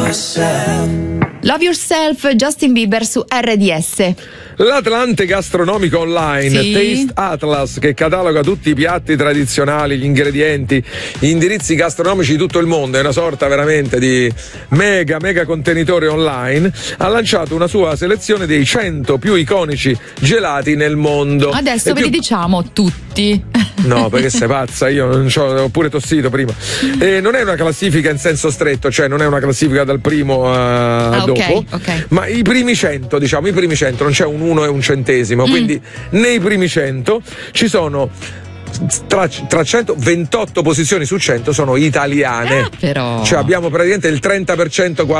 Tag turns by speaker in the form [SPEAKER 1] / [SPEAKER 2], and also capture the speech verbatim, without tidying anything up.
[SPEAKER 1] Love Yourself, Justin Bieber su R D S.
[SPEAKER 2] L'Atlante gastronomico online,
[SPEAKER 1] sì.
[SPEAKER 2] Taste Atlas, che cataloga tutti i piatti tradizionali, gli ingredienti, gli indirizzi gastronomici di tutto il mondo, è una sorta veramente di mega mega contenitore online, ha lanciato una sua selezione dei cento più iconici gelati nel mondo.
[SPEAKER 1] Adesso
[SPEAKER 2] e
[SPEAKER 1] ve
[SPEAKER 2] più...
[SPEAKER 1] li diciamo tutti.
[SPEAKER 2] No, perché sei pazza, io non c'ho, ho pure tossito prima. E non è una classifica in senso stretto, cioè non è una classifica dal primo a
[SPEAKER 1] ah,
[SPEAKER 2] dopo,
[SPEAKER 1] okay, okay.
[SPEAKER 2] ma i primi cento, diciamo, i primi cento, non c'è un uno e un centesimo, mm. quindi nei primi cento ci sono tra, tra centoventotto posizioni su cento sono italiane.
[SPEAKER 1] Ah, però.
[SPEAKER 2] Cioè abbiamo praticamente il trenta per cento quasi